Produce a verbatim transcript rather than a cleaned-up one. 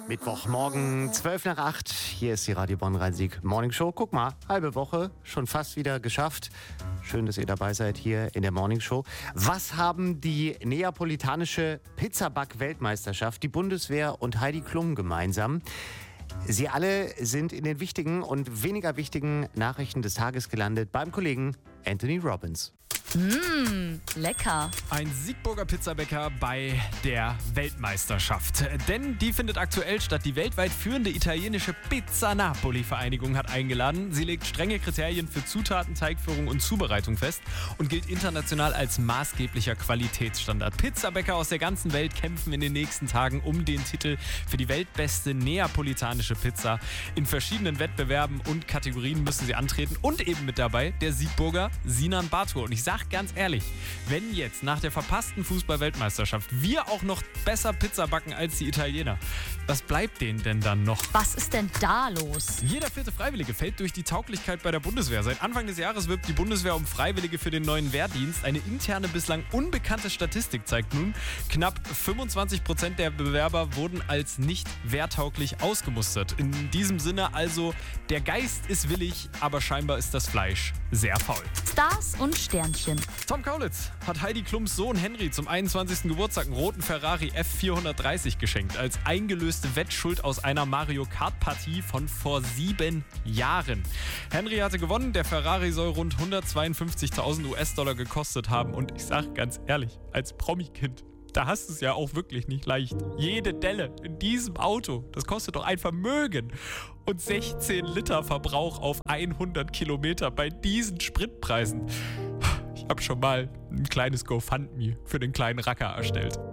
Mittwochmorgen, zwölf nach acht. Hier ist die Radio Bonn Rhein-Sieg Morning Show. Guck mal, halbe Woche, schon fast wieder geschafft. Schön, dass ihr dabei seid hier in der Morning Show. Was haben die neapolitanische Pizzaback-Weltmeisterschaft, die Bundeswehr und Heidi Klum gemeinsam? Sie alle sind in den wichtigen und weniger wichtigen Nachrichten des Tages gelandet beim Kollegen Anthony Robbins. Mmh, lecker. Ein Siegburger Pizzabäcker bei der Weltmeisterschaft. Denn die findet aktuell statt. Die weltweit führende italienische Pizza Napoli-Vereinigung hat eingeladen. Sie legt strenge Kriterien für Zutaten, Teigführung und Zubereitung fest und gilt international als maßgeblicher Qualitätsstandard. Pizzabäcker aus der ganzen Welt kämpfen in den nächsten Tagen um den Titel für die weltbeste neapolitanische Pizza. In verschiedenen Wettbewerben und Kategorien müssen sie antreten. Und eben mit dabei der Siegburger Sinan Bartur. Und ich sage ganz ehrlich, wenn jetzt nach der verpassten Fußball-Weltmeisterschaft wir auch noch besser Pizza backen als die Italiener, was bleibt denen denn dann noch? Was ist denn da los? Jeder vierte Freiwillige fällt durch die Tauglichkeit bei der Bundeswehr. Seit Anfang des Jahres wirbt die Bundeswehr um Freiwillige für den neuen Wehrdienst. Eine interne, bislang unbekannte Statistik zeigt nun, knapp fünfundzwanzig Prozent der Bewerber wurden als nicht wehrtauglich ausgemustert. In diesem Sinne also, der Geist ist willig, aber scheinbar ist das Fleisch sehr faul. Stars und Sternchen. Tom Kaulitz hat Heidi Klums Sohn Henry zum einundzwanzigsten Geburtstag einen roten Ferrari F vierhundertdreißig geschenkt. Als eingelöste Wettschuld aus einer Mario Kart Partie von vor sieben Jahren. Henry hatte gewonnen. Der Ferrari soll rund hundertzweiundfünfzigtausend US-Dollar gekostet haben. Und ich sag ganz ehrlich, als Promi-Kind, da hast du es ja auch wirklich nicht leicht. Jede Delle in diesem Auto, das kostet doch ein Vermögen. Und sechzehn Liter Verbrauch auf hundert Kilometer bei diesen Spritpreisen. Ich habe schon mal ein kleines GoFundMe für den kleinen Racker erstellt.